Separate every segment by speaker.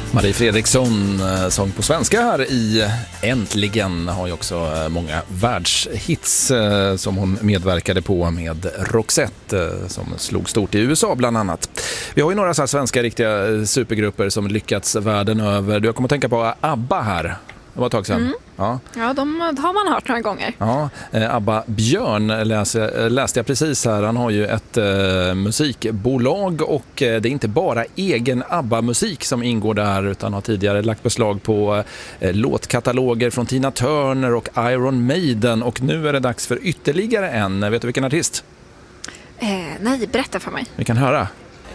Speaker 1: Marie Fredriksson sång på svenska här i Äntligen, har ju också många världshits som hon medverkade på med Roxette som slog stort i USA bland annat. Vi har ju några så här svenska riktiga supergrupper som lyckats världen över. Du har kommit att tänka på ABBA här. Det var ett tag sedan.
Speaker 2: Ja, de har man hört några gånger.
Speaker 1: Ja, ABBA Björn läste jag precis här. Han har ju ett musikbolag och det är inte bara egen ABBA-musik som ingår där, utan har tidigare lagt beslag på låtkataloger från Tina Turner och Iron Maiden, och nu är det dags för ytterligare en. Vet du vilken artist?
Speaker 2: Nej, berätta för mig.
Speaker 1: Vi kan höra.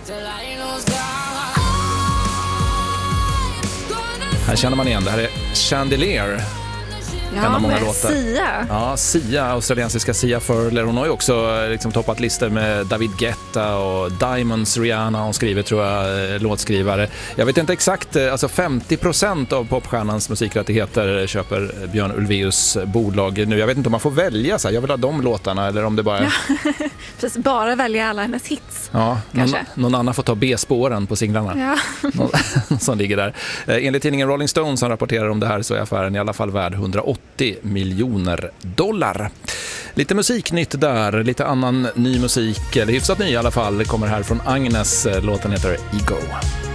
Speaker 1: Här känner man igen, det här är Chandelier.
Speaker 2: Ja, med Sia.
Speaker 1: Ja, Sia, australiensiska Sia Furler. Hon har ju också liksom toppat listor med David Guetta och Diamonds, Rihanna. Hon skriver, tror jag, låtskrivare. Jag vet inte exakt, alltså 50% av popstjärnans musikrättigheter köper Björn Ulvaeus bolag nu. Jag vet inte om man får välja så här. Jag vill ha de låtarna, eller om det bara...
Speaker 2: Ja, precis, bara välja alla hennes hits.
Speaker 1: Ja, någon annan får ta B-spåren på singlarna.
Speaker 2: Ja.
Speaker 1: Som ligger där. Enligt tidningen Rolling Stone som rapporterar om det här, så är affären i alla fall värd 180 miljoner dollar. Lite musiknytt där, lite annan ny musik, eller hyfsat ny i alla fall, kommer här från Agnes. Låten heter Ego.